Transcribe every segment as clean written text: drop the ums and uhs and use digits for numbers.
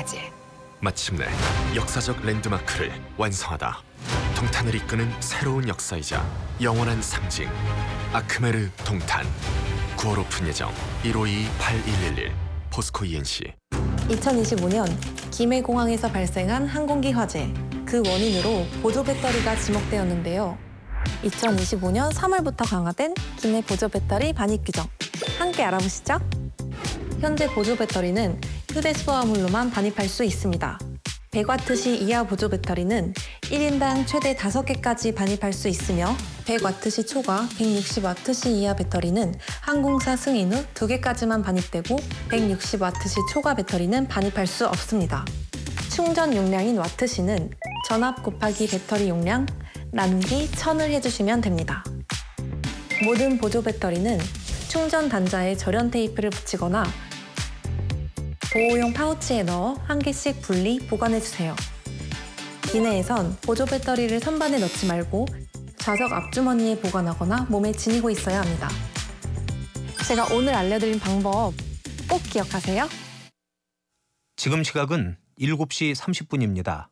화재. 마침내 역사적 랜드마크를 완성하다. 동탄을 이끄는 새로운 역사이자 영원한 상징. 아크메르 동탄. 9월 오픈 예정. 1522-8111 포스코 ENC. 2025년 김해공항에서 발생한 항공기 화재. 그 원인으로 보조 배터리가 지목되었는데요. 2025년 3월부터 강화된 기내 보조 배터리 반입 규정. 함께 알아보시죠. 현재 보조 배터리는 휴대 수화물로만 반입할 수 있습니다. 100W시 이하 보조 배터리는 1인당 최대 5개까지 반입할 수 있으며 100W시 초과 160W시 이하 배터리는 항공사 승인 후 2개까지만 반입되고 160W시 초과 배터리는 반입할 수 없습니다. 충전 용량인 와트시는 전압 곱하기 배터리 용량 나누기 1000을 해주시면 됩니다. 모든 보조 배터리는 충전 단자에 절연 테이프를 붙이거나 보호용 파우치에 넣어 한 개씩 분리 보관해주세요. 기내에선 보조 배터리를 선반에 넣지 말고 좌석 앞주머니에 보관하거나 몸에 지니고 있어야 합니다. 제가 오늘 알려드린 방법 꼭 기억하세요. 지금 시각은 7시 30분입니다.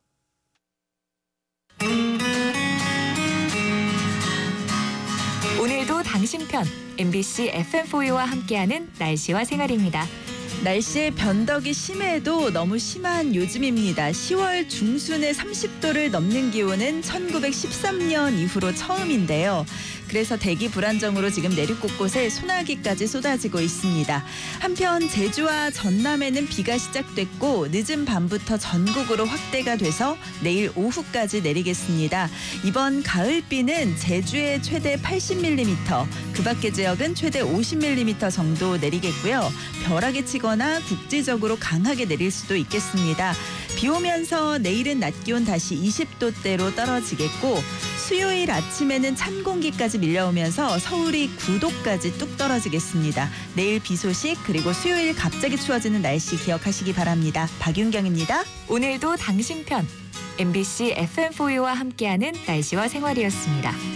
오늘도 당신 편 MBC FM4U와 함께하는 날씨와 생활입니다. 날씨의 변덕이 심해도 너무 심한 요즘입니다. 10월 중순에 30도를 넘는 기온은 1913년 이후로 처음인데요. 그래서 대기 불안정으로 지금 내륙 곳곳에 소나기까지 쏟아지고 있습니다. 한편 제주와 전남에는 비가 시작됐고 늦은 밤부터 전국으로 확대가 돼서 내일 오후까지 내리겠습니다. 이번 가을비는 제주에 최대 80mm, 그 밖의 지역은 최대 50mm 정도 내리겠고요. 벼락이 치거나 국지적으로 강하게 내릴 수도 있겠습니다. 비 오면서 내일은 낮 기온 다시 20도대로 떨어지겠고 수요일 아침에는 찬 공기까지 밀려오면서 서울이 9도까지 뚝 떨어지겠습니다. 내일 비 소식 그리고 수요일 갑자기 추워지는 날씨 기억하시기 바랍니다. 박윤경입니다. 오늘도 당신 편 MBC FM4U와 함께하는 날씨와 생활이었습니다.